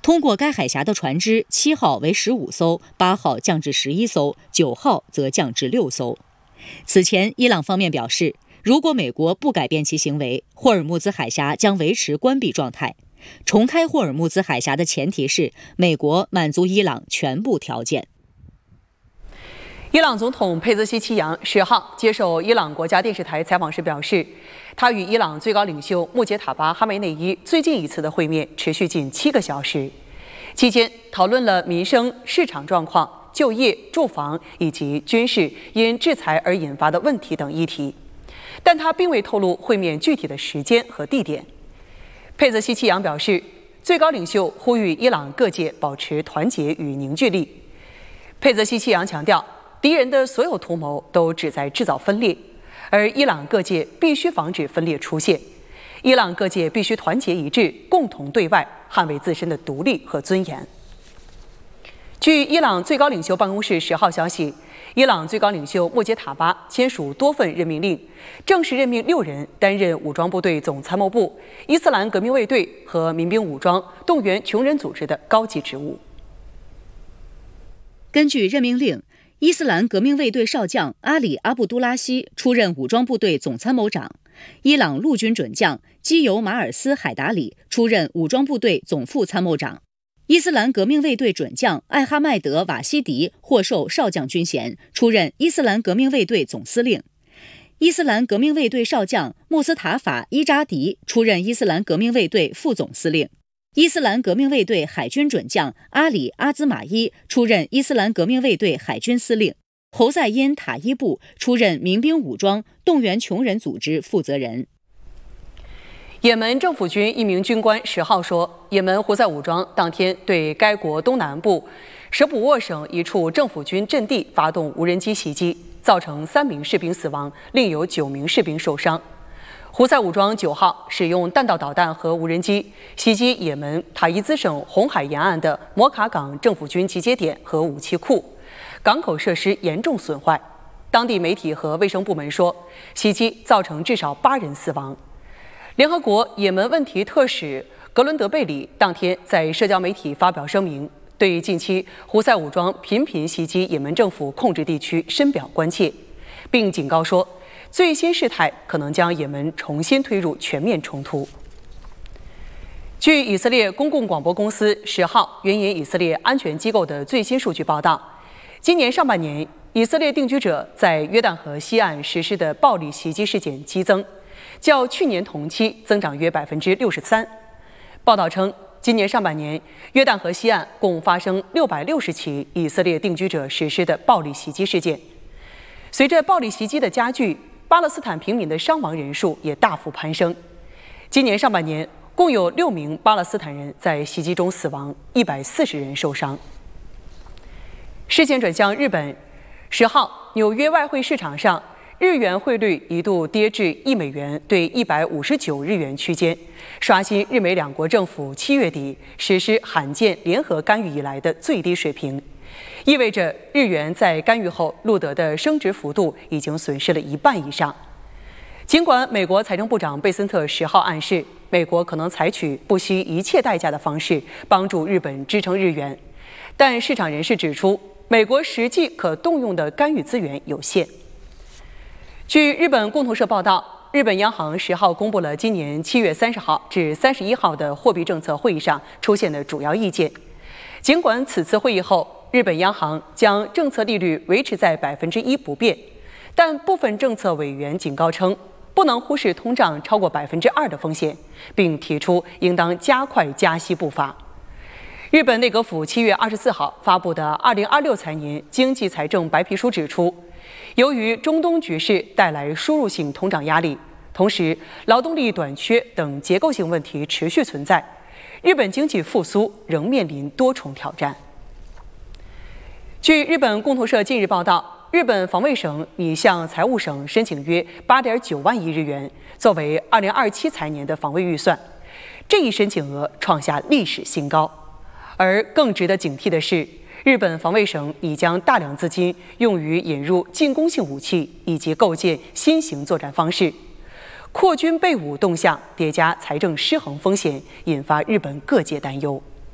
通过该海峡的船只7号为15艘，8号降至11艘，9号则降至6艘。此前，伊朗方面表示，如果美国不改变其行为，霍尔木兹海峡将维持关闭状态。重开霍尔木兹海峡的前提是美国满足伊朗全部条件。 伊朗总统佩泽西奇扬10号接受伊朗国家电视台采访时表示，他与伊朗最高领袖穆杰塔巴·哈梅内伊最近一次的会面持续近7个小时，期间讨论了民生、市场状况、就业、住房以及军事因制裁而引发的问题等议题，但他并未透露会面具体的时间和地点。佩泽西奇扬表示，最高领袖呼吁伊朗各界保持团结与凝聚力。佩泽西奇扬强调，敌人的所有图谋都旨在制造分裂，而伊朗各界必须防止分裂出现。伊朗各界必须团结一致，共同对外，捍卫自身的独立和尊严。据伊朗最高领袖办公室10号消息，伊朗最高领袖穆杰塔巴签署多份任命令，正式任命6人担任武装部队总参谋部、伊斯兰革命卫队和民兵武装动员穷人组织的高级职务。 根据任命令，伊斯兰革命卫队少将阿里·阿布都拉希出任武装部队总参谋长，伊朗陆军准将基尤马尔斯·海达里出任武装部队总副参谋长。伊斯兰革命卫队准将艾哈迈德·瓦西迪获授少将军衔，出任伊斯兰革命卫队总司令。伊斯兰革命卫队少将穆斯塔法·伊扎迪出任伊斯兰革命卫队副总司令。伊斯兰革命卫队海军准将阿里·阿兹马伊出任伊斯兰革命卫队海军司令。侯赛因·塔伊布出任民兵武装动员穷人组织负责人。 也门政府军一名军官10号说，也门胡塞武装当天对该国东南部舍卜沃省一处政府军阵地发动无人机袭击，造成3名士兵死亡，另有9名士兵受伤。胡塞武装9号使用弹道导弹和无人机袭击也门塔伊兹省红海沿岸的摩卡港政府军集结点和武器库，港口设施严重损坏。当地媒体和卫生部门说，袭击造成至少8人死亡。联合国也门问题特使格伦德贝里当天在社交媒体发表声明，对近期胡塞武装频频袭击也门政府控制地区深表关切，并警告说，最新事态可能将也门重新推入全面冲突。据以色列公共广播公司10号援引以色列安全机构的最新数据报道，今年上半年，以色列定居者在约旦河西岸实施的暴力袭击事件激增，较去年同期增长约63%。报道称，今年上半年，约旦河西岸共发生660起以色列定居者实施的暴力袭击事件。随着暴力袭击的加剧，巴勒斯坦平民的伤亡人数也大幅攀升。今年上半年，共有6名巴勒斯坦人在袭击中死亡，140人受伤。视线转向日本，10号，纽约外汇市场上，日元汇率一度跌至1美元对159日元区间，刷新日美两国政府7月底实施罕见联合干预以来的最低水平，意味着日元在干预后录得的升值幅度已经损失了1半以上。尽管美国财政部长贝森特10号暗示，美国可能采取不惜一切代价的方式帮助日本支撑日元，但市场人士指出，美国实际可动用的干预资源有限。据日本共同社报道，日本央行10号公布了今年7月30号至31号的货币政策会议上出现的主要意见。尽管此次会议后，日本央行将政策利率维持在1%不变，但部分政策委员警告称，不能忽视通胀超过2%的风险，并提出应当加快加息步伐。日本内阁府7月24号发布的2026财年经济财政白皮书指出，由于中东局势带来输入性通胀压力，同时劳动力短缺等结构性问题持续存在，日本经济复苏仍面临多重挑战。据日本共同社近日报道，日本防卫省拟向财务省申请约8.9万亿日元，作为2027财年的防卫预算，这一申请额创下历史新高。而更值得警惕的是，日本防卫省已将大量资金用于引入进攻性武器以及构建新型作战方式，扩军备武动向叠加财政失衡风险，引发日本各界担忧。